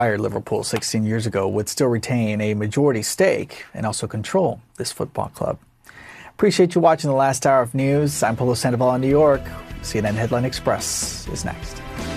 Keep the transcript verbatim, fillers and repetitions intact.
Liverpool sixteen years ago would still retain a majority stake and also control this football club. Appreciate you watching the last hour of news. I'm Polo Sandoval in New York. C N N Headline Express is next.